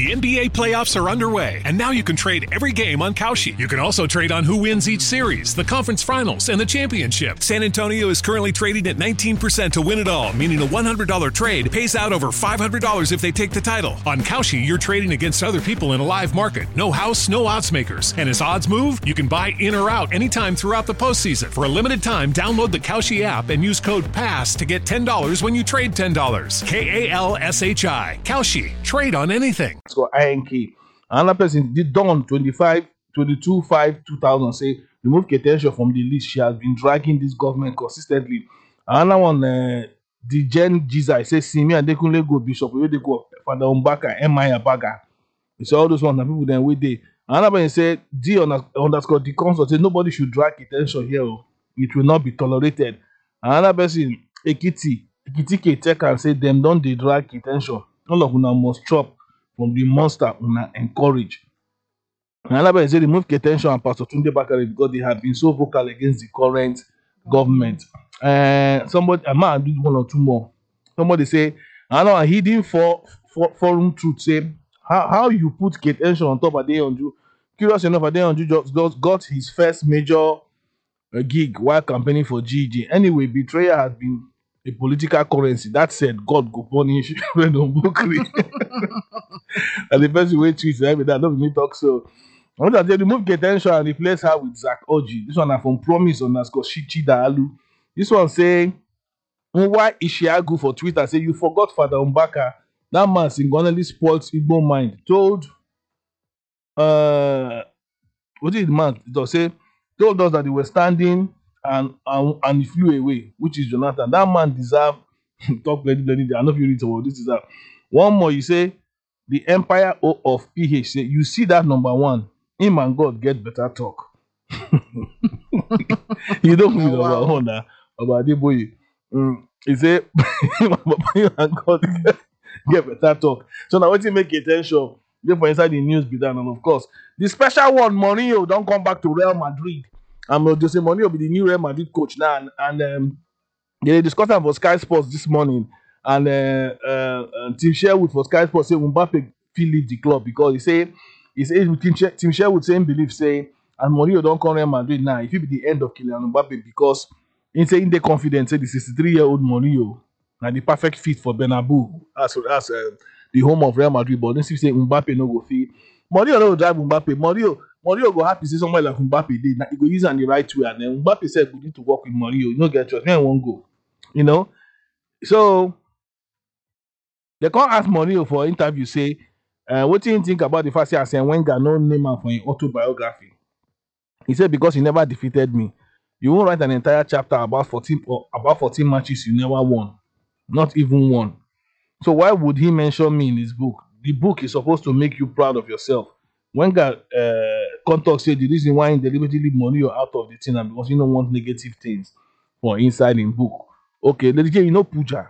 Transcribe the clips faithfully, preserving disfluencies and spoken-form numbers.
The N B A playoffs are underway, and now you can trade every game on Kalshi. You can also trade on who wins each series, the conference finals, and the championship. San Antonio is currently trading at nineteen percent to win it all, meaning a one hundred dollars trade pays out over five hundred dollars if they take the title. On Kalshi, you're trading against other people in a live market. No house, no odds makers. And as odds move, you can buy in or out anytime throughout the postseason. For a limited time, download the Kalshi app and use code PASS to get ten dollars when you trade ten dollars. K A L S H I. Kalshi. Trade on anything. So I N K. Another person did done twenty-five, twenty-two, five, two thousand say remove Ketensia from the list. She has been dragging this government consistently. Another one, uh, the Gen Jesus says Simi and Dekunle go Bishop. Where they go Father Umbaka, M I Abaga. It's all those ones that people then wait there. Another person said D underscore the consult says nobody should drag Ketensia here. It will not be tolerated. Another person, Ekiti, Ekiti K check and say them don't they drag Ketensia. All of una must chop from the monster una encourage. Another person say remove Ketensia and Pastor Tunde Bakare because they have been so vocal against the current government. Uh, somebody, I might do one or two more. Somebody say, I know a hidden for, for forum truth say how, how you put Ketensia on top of Adeyanju. Curious enough, Adeyanju just, just got his first major uh, gig while campaigning for G G. Anyway, betrayal has been a political currency. That said, God go punish Brandon Bukri. And the person who tweets that don't me talk so. I want to tell you, remove Ketensia and replace her with Zach Oji. This one are from Promise on Nasko Shichi Dalu. This one saying, why Ishiagu for Twitter say you forgot Father Umbaka. That man singularly spoiled Igbo mind. Told uh what did the man it say? Told us that they were standing and and, and he flew away, which is Jonathan. That man deserve talk bloody bloody. I know if you read about this is that. One more, you say the Empire O of P H say you see that number one. Him and God get better talk. You don't read Oh, about wow. one now about the boy. Mm, he say him and God get, get better talk. So now what you make attention? Go for inside the news be done, and of course the special one Mourinho don't come back to Real Madrid. I'm um, just say Mourinho will be the new Real Madrid coach now, and, and um, they discussed about Sky Sports this morning, and uh, uh, uh, Tim Sherwood for Sky Sports say Mbappe will leave the club because he say he say Tim, Sher- Tim Sherwood saying believe say and Mourinho don't come Real Madrid now. It will be the end of Kylian Mbappe because he saying they confident say the sixty-three year old Mourinho na the perfect fit for Bernabeu as as uh, the home of Real Madrid, but then say Mbappe no go fit. Mourinho no go drive Mbappe. Mourinho Mourinho go happy say somewhere like Mbappe did. He go use it in the right way, and then Mbappe said we need to work with Mourinho. You no get trust. Man won't go. You know, so they can't ask Mourinho for interview. Say, uh, what do you think about the fact say Arsene Wenger no name am for his autobiography? He said because he never defeated me. You won't write an entire chapter about fourteen or about fourteen matches you never won, not even one. So why would he mention me in his book? The book is supposed to make you proud of yourself. Wenger uh, Contact said the reason why he deliberately leave Mourinho out of the team and because he don't want negative things for inside in book. Okay, Lady J, you know Puja.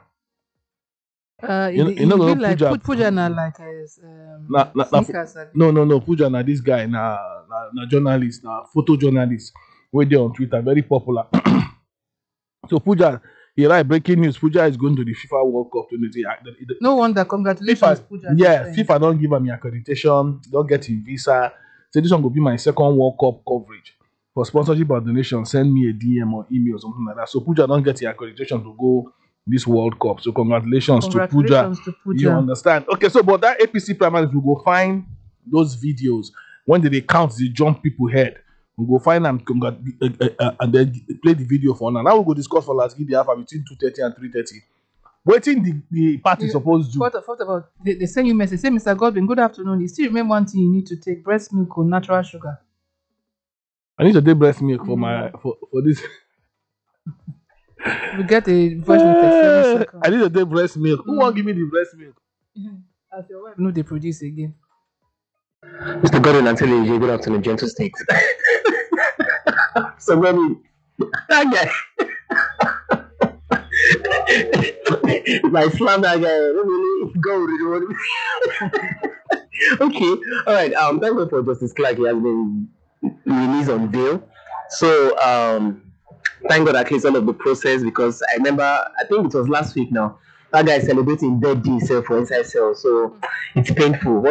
Uh, You know- it, you know it the be like Puja- put Puja na like as um, Na- na- na- sneakers, abi. No, no, no. Puja na this guy, na na, na journalist, na photojournalist. We're there on Twitter, very popular. So Puja, he write breaking news. Puja is going to the FIFA World Cup twenty. uh, the- the- No wonder. Congratulations, FIFA, Puja. yeah, Friend. FIFA don't give him accreditation, don't get him visa. So this one will be my second World Cup coverage. For sponsorship or donation, send me a D M or email or something like that. So Puja don't get the accreditation to go this World Cup. So congratulations, to Puja. Congratulations to Puja. You understand? Okay, so but that A P C primaries, we go find those videos when they, they count the jump people head. We go find and congrat- uh, uh, uh, and then play the video for now. Now we go discuss for last give the alpha between two thirty and three thirty. Waiting the, the party Yeah. supposed to do. What, what about they, they send you message? Say, Mister Godwin, good afternoon. You still remember one thing you need to take: breast milk or natural sugar. I need to take breast milk for my for, for this. We get a voice note like seven seconds. I need to take breast milk. Who won't give me the breast milk? As your wife, no, they produce again. Mister Gordon and telling you, good afternoon, gentle state. So, Gordon, that guy. If I slam that guy, really go with it. Okay, all right. Um, thank God for Justice Clark. He has been released on bail. So, um, thank God at least all of the process because I remember, I think it was last week now, that guy is celebrating birthday himself for inside cell. So, it's painful.